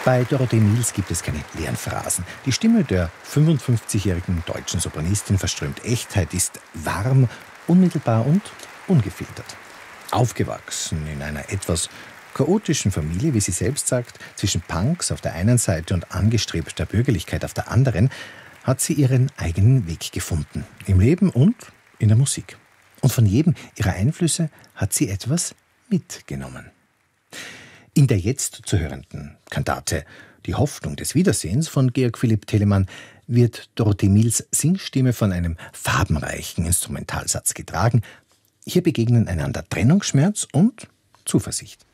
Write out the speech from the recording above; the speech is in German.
Bei Dorothee Miels gibt es keine leeren Phrasen. Die Stimme der 55-jährigen deutschen Sopranistin verströmt Echtheit, ist warm, unmittelbar und ungefiltert. Aufgewachsen in einer etwas chaotischen Familie, wie sie selbst sagt, zwischen Punks auf der einen Seite und angestrebter Bürgerlichkeit auf der anderen, hat sie ihren eigenen Weg gefunden. Im Leben und in der Musik. Und von jedem ihrer Einflüsse hat sie etwas mitgenommen. In der jetzt zu hörenden Kantate Die Hoffnung des Wiedersehens von Georg Philipp Telemann wird Dorothee Miels Singstimme von einem farbenreichen Instrumentalsatz getragen. Hier begegnen einander Trennungsschmerz und Zuversicht.